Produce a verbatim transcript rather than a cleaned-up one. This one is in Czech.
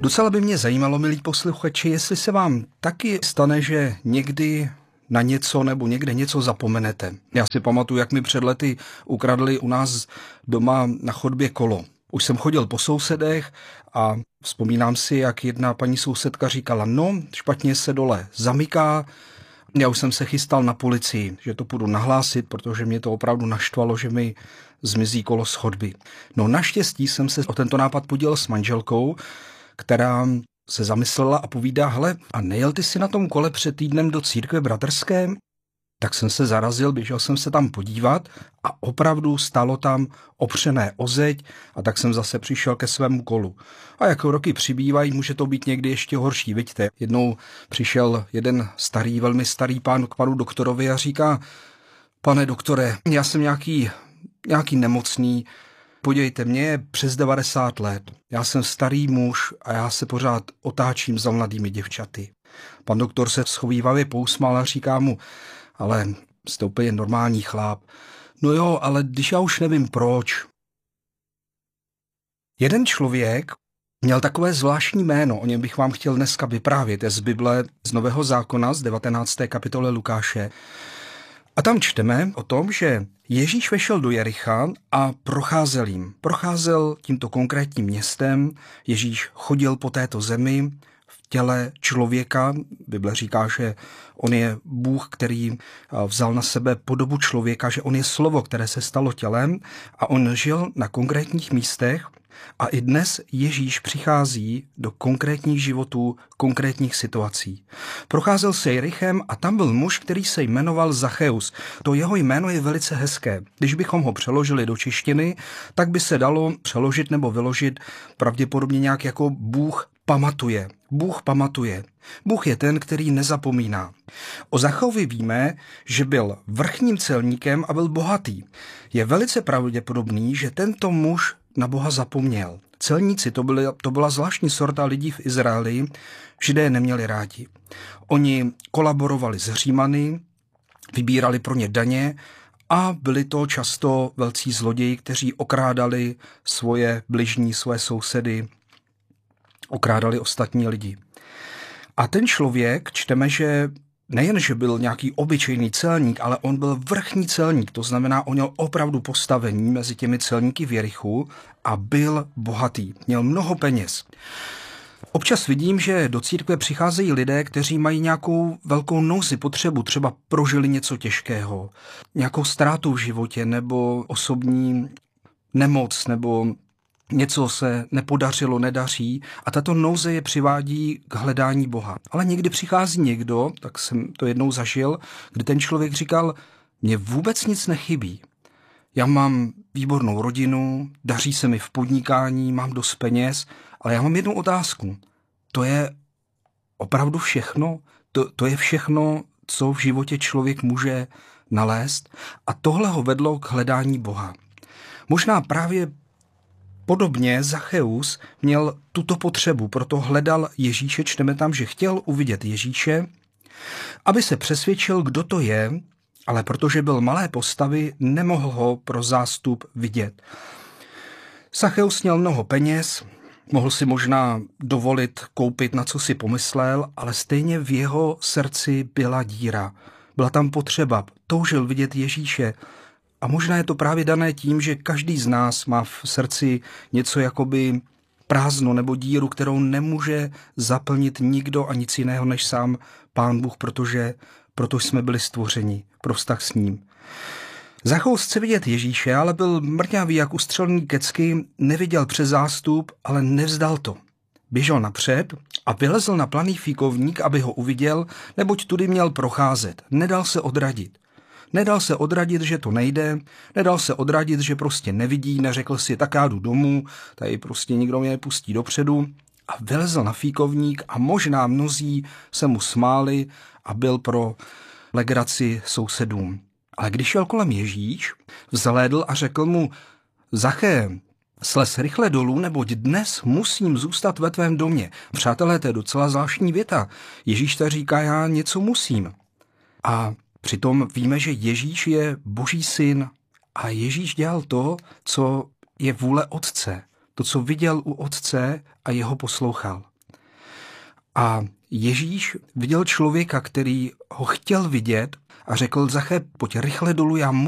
Docela by mě zajímalo, milí posluchači, jestli se vám taky stane, že někdy na něco nebo někde něco zapomenete. Já si pamatuju, jak mi před lety ukradli u nás doma na chodbě kolo. Už jsem chodil po sousedech a vzpomínám si, jak jedna paní sousedka říkala, no, špatně se dole zamyká. Já už jsem se chystal na policii, že to půjdu nahlásit, protože mě to opravdu naštvalo, že mi zmizí kolo z chodby. No naštěstí jsem se o tento nápad podělil s manželkou, která se zamyslela a povídá, hele, a nejel ty si na tom kole před týdnem do církve bratrské? Tak jsem se zarazil, běžel jsem se tam podívat a opravdu stálo tam opřené o zeď a tak jsem zase přišel ke svému kolu. A jak roky přibývají, může to být někdy ještě horší, vidíte. Jednou přišel jeden starý, velmi starý pán k panu doktorovi a říká, pane doktore, já jsem nějaký, nějaký nemocný, podívejte, mě je přes devadesát let, já jsem starý muž a já se pořád otáčím za mladými děvčaty. Pan doktor se schovívavě pousmál a říká mu, ale jste úplně normální chlap. No jo, ale když já už nevím proč. Jeden člověk měl takové zvláštní jméno, o něm bych vám chtěl dneska vyprávět, je z Bible, z Nového zákona, z devatenácté kapitoly Lukáše. A tam čteme o tom, že Ježíš vešel do Jericha a procházel jim. Procházel tímto konkrétním městem, Ježíš chodil po této zemi v těle člověka. Bible říká, že on je Bůh, který vzal na sebe podobu člověka, že on je slovo, které se stalo tělem a on žil na konkrétních místech. A i dnes Ježíš přichází do konkrétních životů, konkrétních situací. Procházel se Jerichem a tam byl muž, který se jmenoval Zacheus. To jeho jméno je velice hezké. Když bychom ho přeložili do češtiny, tak by se dalo přeložit nebo vyložit pravděpodobně nějak jako Bůh pamatuje. Bůh pamatuje. Bůh je ten, který nezapomíná. O Zacheovi víme, že byl vrchním celníkem a byl bohatý. Je velice pravděpodobný, že tento muž na Boha zapomněl. Celníci, to, byly, to byla zvláštní sorta lidí v Izraeli, Židé neměli rádi. Oni kolaborovali s Římany, vybírali pro ně daně a byli to často velcí zloději, kteří okrádali svoje bližní, svoje sousedy, okrádali ostatní lidi. A ten člověk, čteme, že nejen, že byl nějaký obyčejný celník, ale on byl vrchní celník, to znamená, on měl opravdu postavení mezi těmi celníky v Jerichu a byl bohatý, měl mnoho peněz. Občas vidím, že do církve přicházejí lidé, kteří mají nějakou velkou nouzi, potřebu, třeba prožili něco těžkého, nějakou ztrátu v životě nebo osobní nemoc nebo něco se nepodařilo, nedaří a tato nouze je přivádí k hledání Boha. Ale někdy přichází někdo, tak jsem to jednou zažil, kdy ten člověk říkal, mně vůbec nic nechybí. Já mám výbornou rodinu, daří se mi v podnikání, mám dost peněz, ale já mám jednu otázku. To je opravdu všechno? To, to je všechno, co v životě člověk může nalézt? A tohle ho vedlo k hledání Boha. Možná právě podobně Zacheus měl tuto potřebu, proto hledal Ježíše, čteme tam, že chtěl uvidět Ježíše, aby se přesvědčil, kdo to je, ale protože byl malé postavy, nemohl ho pro zástup vidět. Zacheus měl mnoho peněz, mohl si možná dovolit koupit, na co si pomyslel, ale stejně v jeho srdci byla díra. Byla tam potřeba, toužil vidět Ježíše. A možná je to právě dané tím, že každý z nás má v srdci něco jakoby prázdno nebo díru, kterou nemůže zaplnit nikdo a nic jiného než sám Pán Bůh, protože proto jsme byli stvořeni pro vztah s ním. Zacheus chce vidět Ježíše, ale byl mrňavý jak ustřelený kecky, neviděl přes zástup, ale nevzdal to. Běžel napřed a vylezl na planý fíkovník, aby ho uviděl, neboť tudy měl procházet. Nedal se odradit. Nedal se odradit, že to nejde, nedal se odradit, že prostě nevidí, neřekl si, tak já jdu domů, tady prostě nikdo mě nepustí dopředu a vylezl na fíkovník a možná mnozí se mu smáli a byl pro legraci sousedům. Ale když šel kolem Ježíš, vzhlédl a řekl mu, Zaché, slez rychle dolů, neboť dnes musím zůstat ve tvém domě. Přátelé, to je docela zvláštní věta. Ježíš ta říká, já něco musím. A přitom víme, že Ježíš je Boží syn a Ježíš dělal to, co je vůle Otce. To, co viděl u Otce a jeho poslouchal. A Ježíš viděl člověka, který ho chtěl vidět a řekl: Zaché, pojď rychle dolů, já